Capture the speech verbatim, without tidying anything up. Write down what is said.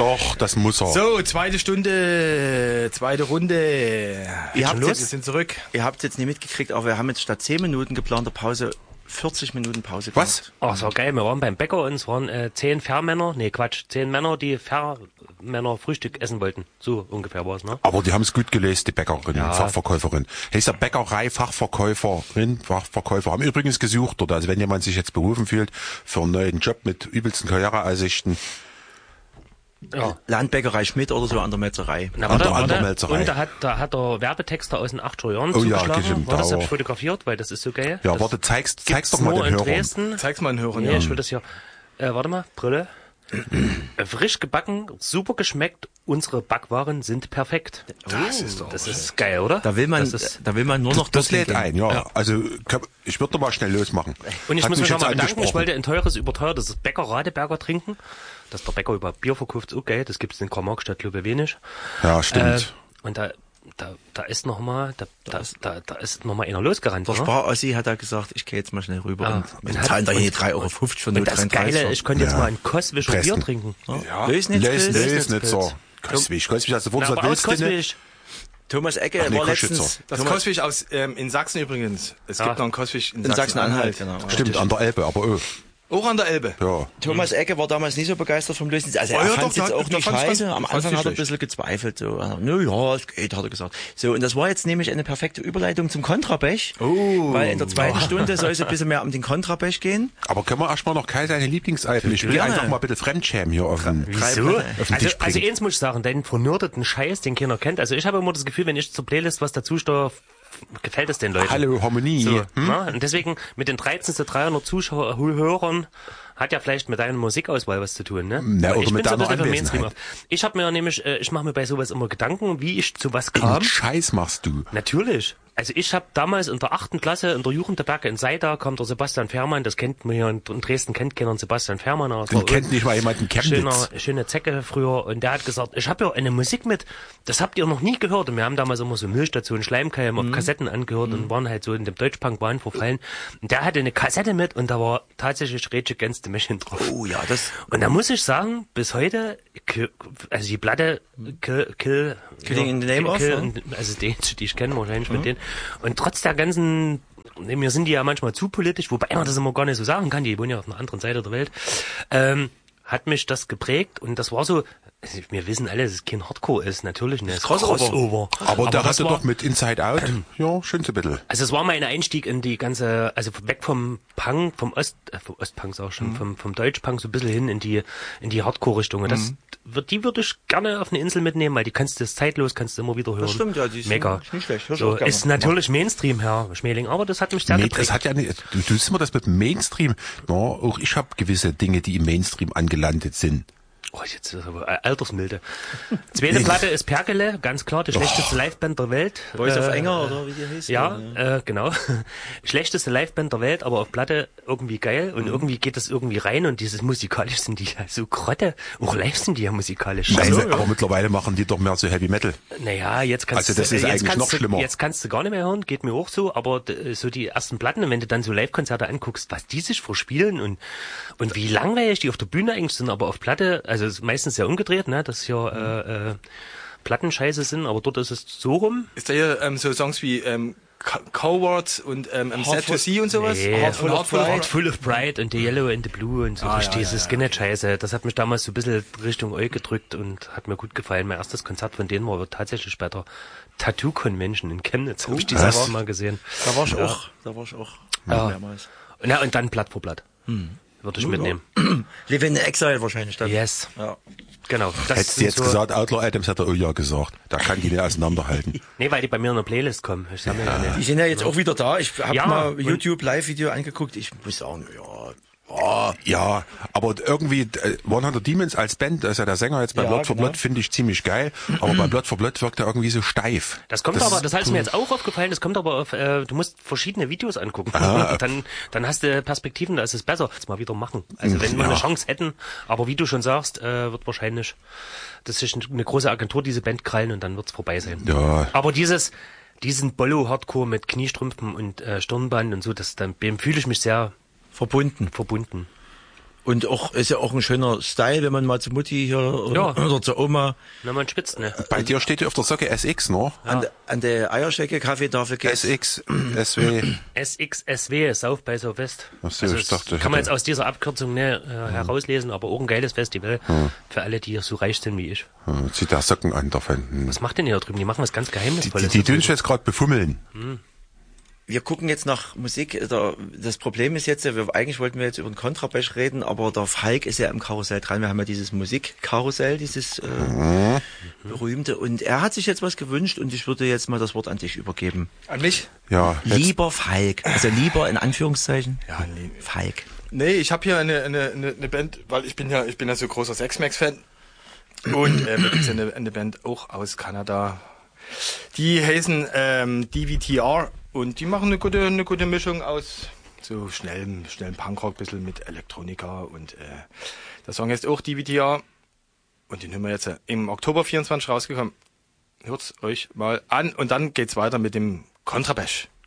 Doch, das muss er. So, zweite Stunde, zweite Runde. Ihr habt los? jetzt- Wir sind zurück. Ihr habt es jetzt nicht mitgekriegt, aber wir haben jetzt statt zehn Minuten geplanter Pause vierzig Minuten Pause gemacht. Was? Oh, das war geil. Wir waren beim Bäcker und es waren äh, zehn Fährmänner, nee Quatsch, zehn Männer, die Fährmänner Frühstück essen wollten. So ungefähr war es, ne? Aber die haben es gut gelöst, die Bäckerin, Ja. Fachverkäuferin. Heißt ja Bäckerei, Fachverkäuferin, Fachverkäufer. Haben übrigens gesucht dort. Also wenn jemand sich jetzt berufen fühlt für einen neuen Job mit übelsten Karriereaussichten, Ja. Landbäckerei Schmidt oder so an der Metzerei. Na, An der- warte, an der warte. Metzerei. Und da hat, da hat der Werbetexter aus den achtziger Jahren Oh ja, zugeschlagen. stimmt, War das da hab ich war- fotografiert, weil das ist so geil. ja, das warte, zeig's, zeig's doch gibt's mal nur den in Hörern. Dresden. Zeig's mal einen Hörern. Nee, Ja. ich will das hier. Äh, warte mal, Brille. Äh, Frisch gebacken, super geschmeckt. Unsere Backwaren sind perfekt. Das ist doch Das ist geil, oder? Da will man, Das ist, da will man nur noch Das dorthin lädt gehen. ein, ja. Also kann- ich würde doch mal schnell losmachen. und ich Hat muss mich jetzt nochmal bedanken, ich angesprochen. wollte ein teures, überteuertes Bäcker Radeberger trinken. Dass der Bäcker über Bier verkauft, ist auch geil. Das gibt's in Karl-Marx-Stadt, glaube ich, wenig. Ja, stimmt. Äh, und da, da, da ist noch mal, da, da, da, da ist noch mal einer losgerannt. Der ne? Sparossi hat da gesagt, ich gehe jetzt mal schnell rüber Ja. und wir Und hat- zahlen da hier und- drei Euro fünfzig für Und das Geile, ich könnte jetzt Ja. mal ein Koswischer Pressen. Bier trinken. Ja. Lösnitz-Pilz. Lösnitz. Lösnitzer. Koswig, Koswig, hast du Na, vorhin aber aus gesagt, willst du nicht? Koswig. Thomas Ecke Ach nee, war Koschitzer. letztens Das Thomas, Koswig aus, ähm, in Sachsen übrigens. Es Ja. gibt noch einen Koswig in, in Sachsen-Anhalt. Genau. Stimmt, an der Elbe, aber oh, Auch an der Elbe. ja. Thomas Ecke war damals nicht so begeistert vom Lösnitz. Also Oh er ja, fand doch, es jetzt der- auch der nicht fand's scheiße. ganz- Am fand's Anfang nicht hat er ein schlecht. bisschen gezweifelt. So, na ja, es geht, hat er gesagt. So, und das war jetzt nämlich eine perfekte Überleitung zum Kontrabech. Oh. Weil in der zweiten Stunde soll es ein bisschen mehr um den Kontrabech gehen. Aber können wir erstmal noch Kai seine Lieblingsalben? Ich will Gerne. einfach mal ein bisschen Fremdschämen hier auf den, Wieso? auf den Also, Tisch also bringen. eins muss ich sagen, deinen vernördeten Scheiß, den keiner kennt. Also ich habe immer das Gefühl, wenn ich zur Playlist was dazu steuere, f- gefällt es den Leuten. Hallo, Harmonie. So, Hm? ne? Und deswegen mit den dreizehn zu dreihundert Zuhörern hat ja vielleicht mit deiner Musikauswahl was zu tun, ne? Na, Weil oder ich mit bin so ein deiner bisschen für Anwesenheit. Mainstream auf. Ich habe mir nämlich, äh, ich mache mir bei sowas immer Gedanken, wie ich zu was kam. Den Scheiß machst du. Natürlich. Also ich habe damals in der achten Klasse in der Jugendherberge in Seida kam der Sebastian Fährmann, das kennt man hier in in Dresden, kennt keiner einen Sebastian Fährmann. aber es Den war kennt nicht mal jemand in Chemnitz. schöner, schöne Zecke früher und der hat gesagt, ich habe ja eine Musik mit, das habt ihr noch nie gehört und wir haben damals immer so Müllstationen, Schleimkeim auf Kassetten angehört und waren halt so in dem Deutschpunk-Wahn verfallen und der hatte eine Kassette mit und da war tatsächlich Rage Against the Machine drauf. Oh ja, das Und da muss ich sagen, bis heute, Kill- also die Platte Kill, Kill Killing in the Name of, Kill, ja? und- also die, die ich kenne wahrscheinlich mit denen. Und trotz der ganzen, ne, mir sind die ja manchmal zu politisch, wobei man das immer gar nicht so sagen kann, die wohnen ja auf einer anderen Seite der Welt, ähm, hat mich das geprägt und das war so, also wir wissen alle, dass es kein Hardcore ist, natürlich nicht. Crossover. Crossover. Aber, der das hatte war- doch mit Inside Out, ja, schön zu bisschen. Also es war mein Einstieg in die ganze, also weg vom Punk, vom Ost, äh, vom Ostpunk auch schon, vom, vom Deutschpunk so ein bisschen hin in die, in die Hardcore-Richtung. Und das wird, die würde ich gerne auf eine Insel mitnehmen, weil die kannst du, das zeitlos, kannst du immer wieder hören. Das stimmt, ja, die ist Mega. nicht- nicht schlecht, hör ich So, auch gerne. ist natürlich Mainstream, Herr Schmeling, aber das hat mich sehr Nee, geprägt. das hat ja nicht, du, du siehst immer das mit dem Mainstream. Na, auch ich habe gewisse Dinge, die im Mainstream angelandet sind. Oh, jetzt ist aber äh, Altersmilde. Zweite Platte ist Perkele, ganz klar, die schlechteste Liveband der Welt. Voice of Äh, Enger oder wie die hieß. Ja, äh, genau. Schlechteste Liveband der Welt, aber auf Platte irgendwie geil und irgendwie geht das irgendwie rein und dieses musikalisch sind die ja so grotte. Auch live sind die ja musikalisch. Scheiße, scheiße. aber mittlerweile machen die doch mehr so Heavy Metal. Naja, jetzt kannst Also das du, ist äh, jetzt eigentlich kannst noch du, schlimmer. Jetzt kannst du gar nicht mehr hören, geht mir auch so, aber d- so die ersten Platten, und wenn du dann so Live-Konzerte anguckst, was die sich verspielen und, und wie langweilig die auf der Bühne eigentlich sind, aber auf Platte, also es ist meistens ja umgedreht, ne, dass hier, äh, äh, Plattenscheiße sind, aber dort ist es so rum. Ist da hier ähm, so Songs wie ähm, Co- Coward und ähm, ähm, Sad to Heartful- See und sowas? Nee, Heartful of Heartful, Pride. Heartful of Pride und The Yellow and the Blue und so Ah, richtig ja, diese ja, ja. Skinhead-Scheiße. Das hat mich damals so ein bisschen Richtung Eu gedrückt und hat mir gut gefallen. Mein erstes Konzert von denen war tatsächlich bei der Tattoo Convention in Chemnitz. Habe ich die was? erste Mal gesehen. Da war ich auch. Da war ich auch. Ja. Mehrmals. Ja, und dann Blatt vor Blatt. Würde ich mitnehmen. Live in Exile wahrscheinlich dann. Yes. Ja. Genau. Das Hättest du sind jetzt so, gesagt, Outlaw Adams hat er oh ja gesagt. Da kann die nicht auseinanderhalten. Nee, weil die bei mir in der Playlist kommen. Ich sammle ja. Die nicht. sind ja jetzt auch wieder da. Ich habe Ja, mal und- YouTube Live-Video angeguckt. Ich muss sagen, ja, Oh, ja, aber irgendwie äh, hundert Demons als Band, das ist ja der Sänger jetzt bei Ja, Blood for genau. Blood, finde ich ziemlich geil. Aber bei Blood for Blood wirkt er irgendwie so steif. Das kommt Das aber, das ist mir jetzt auch aufgefallen, das kommt aber auf, äh, du musst verschiedene Videos angucken. Ah. Dann, dann hast du Perspektiven, da ist es besser. Das mal wieder machen. Also wenn wir Ja. eine Chance hätten, aber wie du schon sagst, äh, wird wahrscheinlich, das sich eine große Agentur diese Band krallen und dann wird's vorbei sein. Ja. Aber dieses, diesen Bollo-Hardcore mit Kniestrümpfen und äh, Stirnband und so, das, dann, dem fühle ich mich sehr verbunden. verbunden. Und auch, ist ja auch ein schöner Style, wenn man mal zu Mutti hier oder, Ja. oder zur Oma Na, man spitzt, ne? Bei dir steht ja auf der Socke S X, ne? an, an der Eierschecke Kaffeetafel geht. S X, S W. S X S W, South by Southwest. Ach so, also ich das dachte, kann man hätte- jetzt aus dieser Abkürzung ne, äh, herauslesen, aber auch ein geiles Festival für alle, die so reich sind wie ich. Hm, Zieht der Socken an, der Fan. Was macht denn ihr da drüben? Die machen was ganz Die, Geheimnisvolles. die, die tun sich jetzt gerade befummeln. Wir gucken jetzt nach Musik. Der, das Problem ist jetzt, wir, eigentlich wollten wir jetzt über den Kontrabass reden, aber der Falk ist ja im Karussell dran. Wir haben ja dieses Musikkarussell, dieses äh, Mhm. berühmte. Und er hat sich jetzt was gewünscht und ich würde jetzt mal das Wort an dich übergeben. An mich? Ja, jetzt, Lieber Falk, also lieber in Anführungszeichen. Ja, nee. Falk. Nee, ich habe hier eine, eine, eine, eine Band, weil ich bin ja, ich bin ja so großer Sex-Max-Fan. Und äh, da gibt's ja eine, eine Band auch aus Kanada. Die heißen ähm, D V T R und die machen eine gute, eine gute Mischung aus so schnellem, schnellem Punkrock, bisschen mit Elektronika und äh, der Song heißt auch D V T R und den hören wir jetzt äh, im Oktober vierundzwanzig rausgekommen. Hört's euch mal an und dann geht's weiter mit dem Kontrabass.